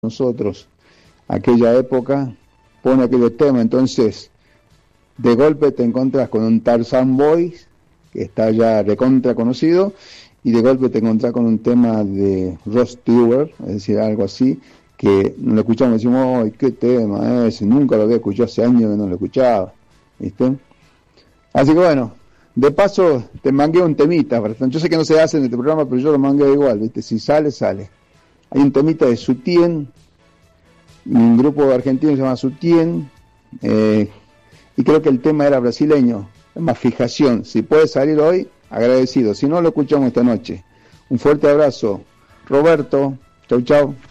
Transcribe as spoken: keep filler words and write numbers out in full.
nosotros aquella época, pone aquellos temas, entonces de golpe te encontrás con un Tarzan Boy, que está ya recontra conocido, y de golpe te encontrás con un tema de Rod Stewart, es decir, algo así, que lo escuchamos y decimos, ¡ay, qué tema es! Nunca lo había escuchado, hace años que no lo escuchaba, ¿viste? Así que bueno, de paso te mangué un temita, yo sé que no se hace en este programa, pero yo lo mangué igual, ¿viste? Si sale, sale. Hay un temita de Sutien, un grupo argentino se llama Sutien, eh, y creo que el tema era brasileño, es más Fijación. Si puede salir hoy, agradecido, si no lo escuchamos esta noche. Un fuerte abrazo, Roberto, chau chau.